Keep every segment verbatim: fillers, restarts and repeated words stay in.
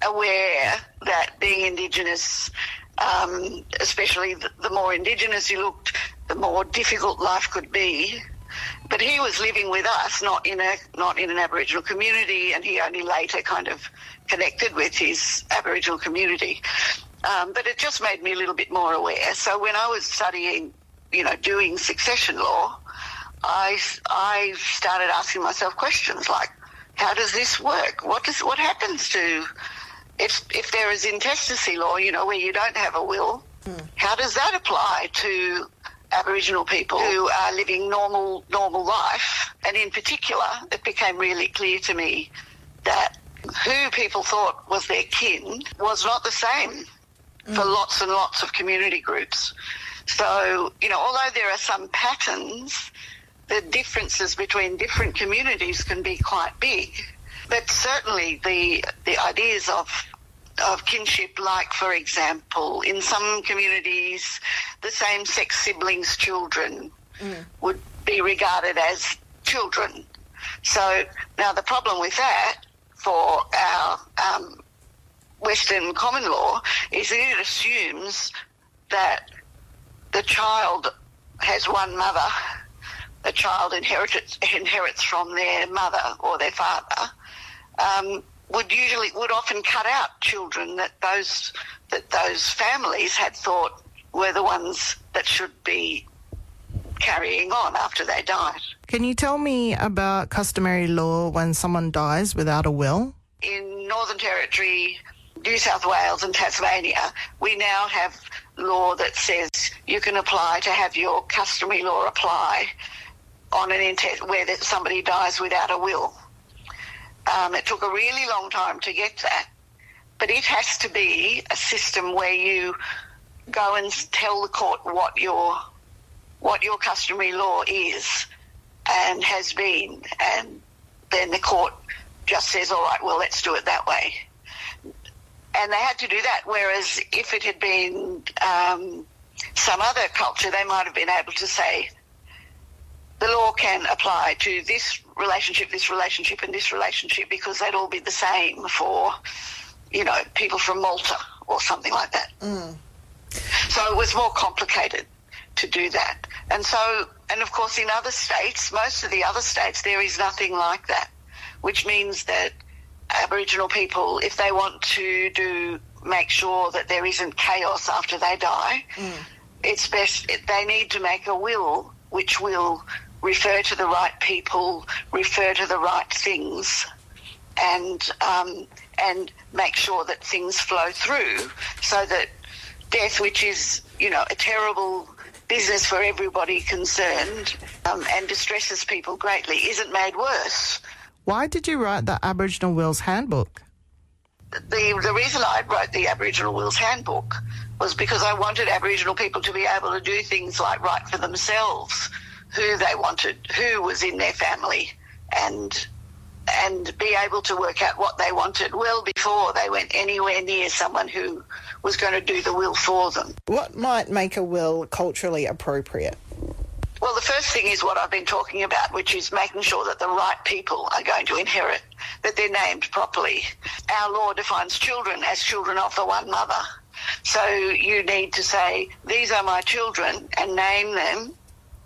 aware that being Indigenous, um, especially the, the more Indigenous you looked, the more difficult life could be. But he was living with us, not in a not in an Aboriginal community, and he only later kind of connected with his Aboriginal community. Um, but it just made me a little bit more aware. So when I was studying, you know, doing succession law, I, I started asking myself questions like, how does this work? What does what happens to if if there is intestacy law, you know, where you don't have a will? Mm. How does that apply to Aboriginal people who are living normal normal life? And in particular, it became really clear to me that who people thought was their kin was not the same mm. for lots and lots of community groups. So, you know, although there are some patterns, the differences between different communities can be quite big. But certainly the the ideas of of kinship, like, for example, in some communities, the same-sex siblings' children mm. would be regarded as children. So now the problem with that for our um, Western common law is that it assumes that the child has one mother, the child inherits, inherits from their mother or their father, um, would usually would often cut out children that those that those families had thought were the ones that should be carrying on after they died. Can you tell me about customary law when someone dies without a will? In Northern Territory, New South Wales and Tasmania, we now have law that says you can apply to have your customary law apply on an intest where that somebody dies without a will. Um, it took a really long time to get that, but it has to be a system where you go and tell the court what your what your customary law is and has been, and then the court just says, all right, well, let's do it that way. And they had to do that, whereas if it had been um, some other culture, they might have been able to say, the law can apply to this relationship, this relationship, and this relationship because they'd all be the same for, you know, people from Malta or something like that. Mm. So it was more complicated to do that. And so, and of course in other states, most of the other states, there is nothing like that, which means that Aboriginal people, if they want to do, make sure that there isn't chaos after they die, mm. it's best, they need to make a will which will refer to the right people, refer to the right things, and um, and make sure that things flow through so that death, which is, you know, a terrible business for everybody concerned um, and distresses people greatly, isn't made worse. Why did you write the Aboriginal Wills Handbook? The, the reason I wrote the Aboriginal Wills Handbook was because I wanted Aboriginal people to be able to do things like write for themselves who they wanted, who was in their family, and and be able to work out what they wanted well before they went anywhere near someone who was going to do the will for them. What might make a will culturally appropriate? Well, the first thing is what I've been talking about, which is making sure that the right people are going to inherit, that they're named properly. Our law defines children as children of the one mother. So you need to say, these are my children, and name them,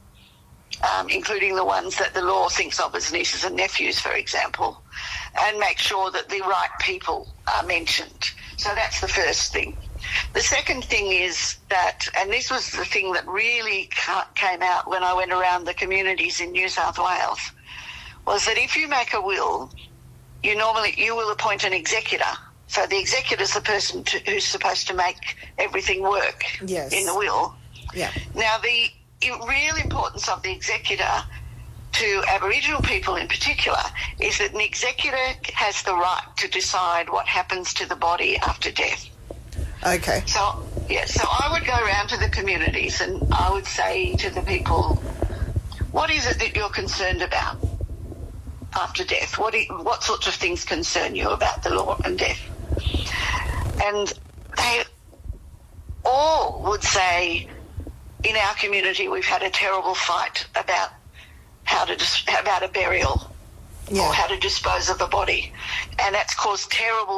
um, including the ones that the law thinks of as nieces and nephews, for example, and make sure that the right people are mentioned. So that's the first thing. The second thing is that, and this was the thing that really came out when I went around the communities in New South Wales, was that if you make a will, you normally, you will appoint an executor. So the executor is the person to, who's supposed to make everything work yes. in the will. Yeah. Now, the real importance of the executor to Aboriginal people in particular is that an executor has the right to decide what happens to the body after death. Okay. So, yeah, so I would go around to the communities and I would say to the people, what is it that you're concerned about after death? What, you, what sorts of things concern you about the law and death? And they all would say, in our community, we've had a terrible fight about how to dis- about a burial yeah. or how to dispose of a body, and that's caused terrible